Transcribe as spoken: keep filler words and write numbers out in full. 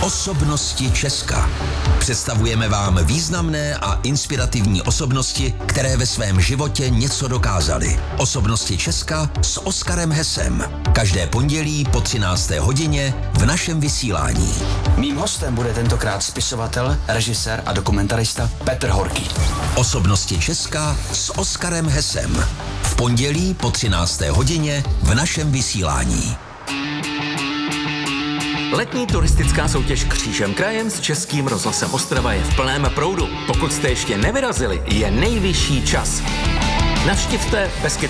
Osobnosti Česka. Představujeme vám významné a inspirativní osobnosti, které ve svém životě něco dokázaly. Osobnosti Česka s Oskarem Hesem. Každé pondělí po třinácté hodině v našem vysílání. Mým hostem bude tentokrát spisovatel, režisér a dokumentarista Petr Horký. Osobnosti Česka s Oskarem Hesem. V pondělí po třinácté hodině v našem vysílání. Letní turistická soutěž Křížem krajem s Českým rozhlasem Ostrava je v plném proudu. Pokud jste ještě nevyrazili, je nejvyšší čas. Navštivte Beskyd